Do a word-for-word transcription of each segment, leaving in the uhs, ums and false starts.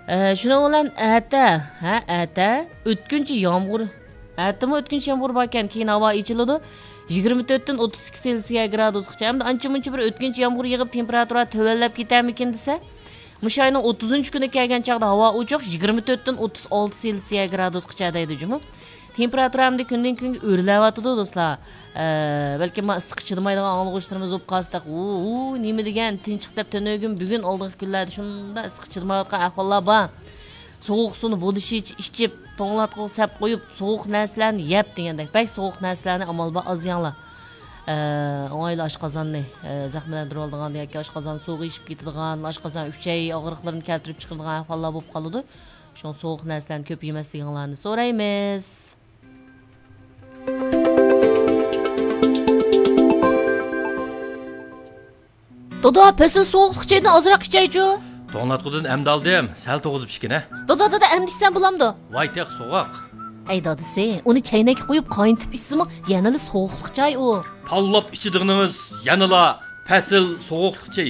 Ee, şuna olan ata, ha ata o'tkinchi yomg'ir. Atimi o'tkinchi yomg'ir borkan, keyin havo ichiladi. yigirma to'rtdan o'ttiz ikki Selsiya gradusgacha. Hamda ancha-muncha bir o'tkinchi yomg'ir yig'ib temperatura tövallab ketarmikin desa, mush oyning o'ttizinchi kuni kelgan chaqda havo o'choq yigirma to'rtdan o'ttiz olti Selsiya gradusgacha deydi jumum. Temperatura hamda kundan kunga o'rlayotdi do'stlar. Balki men issiq chidamaydigan anglag'uchilarimiz bo'lib qolsak, u nima degan tinchlik deb tunogim bugun oldingi kunlarda shunda issiq chidamayotgan ahvollar bor. Sovuq suvni bo'dishi ichib, to'nglatqib sap qo'yib, sovuq narsalarni yeb degandek. Bak sovuq narsalarni amal ba az yanglar. Oila oshqozonni zaxmlantirib oladigan yoki oshqozon sovuq ichib ketadigan, oshqozon uchay og'riqlarini keltirib chiqaradigan ahvollar bo'lib qoladi. Shu sovuq narsalarni ko'p yemasliginglarni so'raymiz. Dodo, pesin sovuqlikçaydan azroq ichaychu. To'nglatqudan amda oldim, sal to'g'izib ichkina. Dodo, dodo, amdishsan bo'lamdi. Voy, teq so'g'oq. Ey dadisi, uni chaynakka qo'yib qayntib ichsimi, yanali sovuqlik chay u. Tallab ichidig'inimiz yanala fasil sovuqlik chay.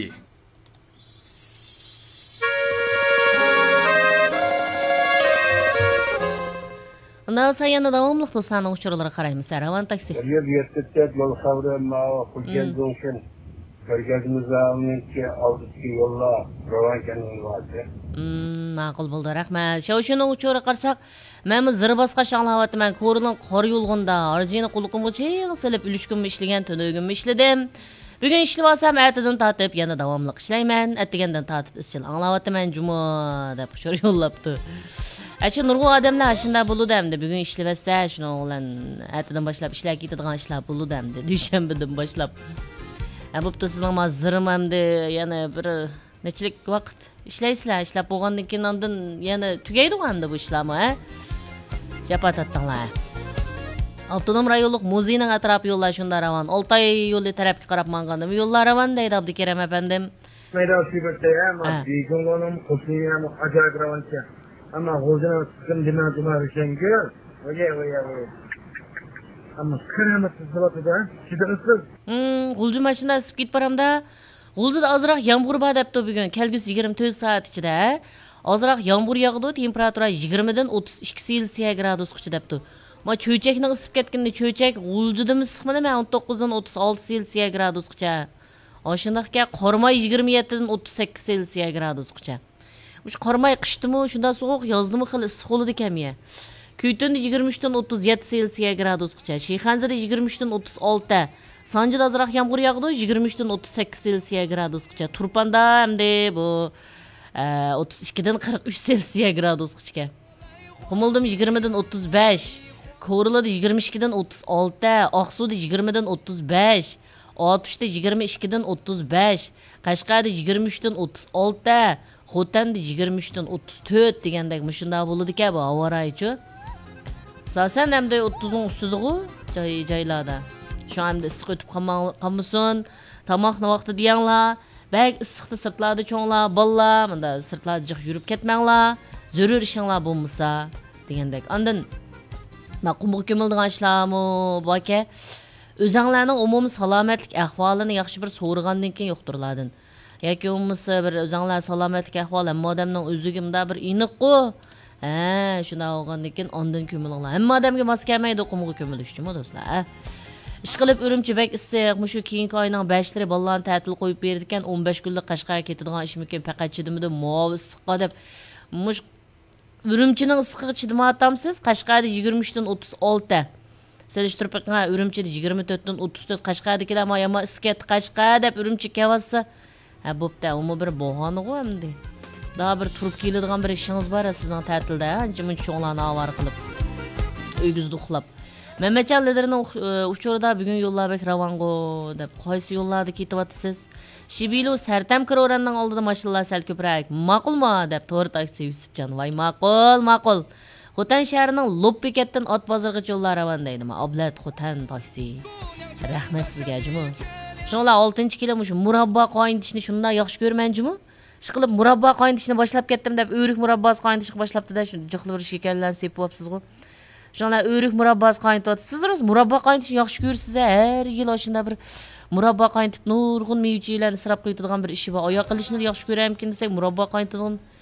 Ondan sonra yana davamlıq dostlarının uçurları qarayımız. Ravan taksi. Yer yertecek yol xabri ma Xulken Zonşen. Görgəzimizdə onun ki aldıqki yolla ravan kənin vardı. Hmm, ma'qul bo'ldi, rahmat. Shavshini uçuru qarsak, men bu zirbasqa shanglayapman. Ko'rilgan qor yo'lg'inda arzini qulqimga cheng silib ulishkunmi ishlagan, tunogimmi ishladim. Bugun ishlayapsam, ertadan tortib yana davomli ishlayman. Ertagandan tortib izchil anglayapman juma deb uçur yo'llabdi. Acha nurg'un odamlar shunday bo'ladi hamda bugun ishlayapsa, shuni bilan ertadan boshlab ishlar ketadigan ishlar bo'ladi hamda dushanbadan boshlab. Bo'pti, sizlar ma zirim hamda yana bir nechilik vaqt ishlaysizlar, ishlab bo'lgandan keyin ondan yana tugaydi endi bu ishlarmi, ha? Japa tattinglar. Avtonom rayonlik muzeyning atrofi yo'llar shunda ravan. Oltay yo'li tarafga qarab manganda bu yo'llar ravan deydi Abdukarim apandim. Mayda sibirte ama digongonim qo'shniam ajoyib ravancha. Ama hozir sizim demak demakingki, oye oye oye. Ama qaramatsiz bo'ladi-da, chidamsiz. Hmm, g'ulji mashina isib ketib boramda. G'uljida ozroq yomg'ir bor debdi bugun. Kelgusi yigirma to'rt soat ichida. Ozroq yomg'ir yog'di, temperatura yigirma dan o'ttiz ikki Selsiya gradusgacha debdi. Ma cho'chakning isib ketganda cho'chak g'uljidami issiqmidi? Men o'n to'qqiz dan o'ttiz olti Selsiya gradusgacha. Oshindaqqa qormay yigirma yetti dan o'ttiz sakkiz Selsiya gradusgacha. Mush qormay qishdimi, shunda sovuq, yozdimi xil issiq bo'ladi kamiya. Kuytunda yigirma uch dan o'ttiz yetti Selsiya gradusgacha, Shayxonzada yigirma uch dan o'ttiz olti, Sanjida ozroq yomg'ir yog'di, yigirma uch dan o'ttiz sakkiz Selsiya gradusgacha, Turpanda hamda bu o'ttiz ikki dan qirq uch Selsiya gradusgacha. Qumuldim yigirma dan o'ttiz besh, Ko'rilada yigirma ikki dan o'ttiz olti, Oqsuvda yigirma dan o'ttiz besh, Otishda yigirma ikki dan o'ttiz besh, Qashqarda yigirma uch dan o'ttiz olti, Xotanda yigirma uch dan o'ttiz to'rt degandek mushunda bo'ladi-ku bu havo rayichi. Asosan hamda o'ttiz dan ustida-ku joy-joylarda. Shu hamda issiq o'tib qolmasin, tomoqni vaqti deyanglar, bak issiqda sirtlarda cho'nglar, bolalar, menda sirtlarda jiq yurib ketmanglar, zarur ishinglar bo'lmasa degandek. Ondan maqumga ko'mildigan ishlarmi borki, o'zinglarning umumiy salomatlik ahvolini yaxshi bir so'rgandan keyin yo'qtirlardan. Yoki bo'lmasa bir o'zinglar salomatlik ahvoli hamma odamning o'ziga munda bir iniq-ku. Ha, shunday bo'lgandan keyin ondan ko'milinglar. Hamma odamga mos kelmaydi qumga ko'milishmi do'stlar? Ish qilib Urumchi bek issiq, mushu keyingi oyning beshlari bolalarni ta'til qo'yib berdi ekan, o'n besh kunlik Qashqarga ketadigan ishmikin faqat chidimida mo'v issiqqa deb mush Urumchining issiqiga chidamayapsiz? Qashqarda yigirma uch dan o'ttiz olti. Selishtirib ha, Urumchida yigirma to'rt dan o'ttiz to'rt, Qashqardagilar ma yama issiq Qashqar deb Urumchi kelsa, ha bo'pti, umi bir bo'g'oni-ku endi. Daha bir turib keladigan bir ishingiz bor sizning ta'tilda, ancha-muncha cho'nglarni avar qilib, uygizda uxlab. Mehmetjon liderining uchurida bugun yo'llar bek ravango deb qaysi yo'llarda ketyapsiz? Shibilu Sartam Kiroranning oldida mashinalar sal ko'proq. Ma'qulmi deb to'g'ri taksi Yusufjon. Voy ma'qul, ma'qul. Xotan shahrining Lop bekatdan Ot bozorgacha yo'llar ravan deydimi? Ablat Xotan taksi. Rahmat sizga juma. Shunlar oltinchi kilo mush murabbo qo'yindishni shunday yaxshi ko'rmanjimi? Ish qilib murabbo qo'yindishni boshlab ketdim deb o'rik murabbosi qo'yindishni boshlabdi-da, shu jiqli bir shekarlarni sepyapsiz-ku. Shunlar o'rik murabbosi qo'yintyapsiz. Murabbo qo'yindishni yaxshi ko'rsiz, har yil shunda bir murabbo qo'yintib nurg'un mevchilarni isrof qiladigan bir ishi bor. Oyoq qilishni yaxshi ko'ramkin desak, murabbo qo'yintidan